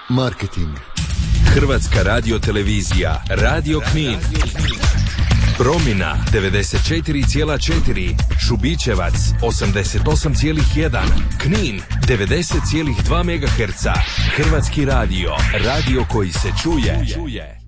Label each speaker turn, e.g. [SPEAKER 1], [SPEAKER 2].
[SPEAKER 1] Marketing.
[SPEAKER 2] Hrvatska radiotelevizija, Radio Knin. Promina 94,4, Šubićevac 88,1, Knin 90,2 MHz. Hrvatski radio, radio koji se čuje.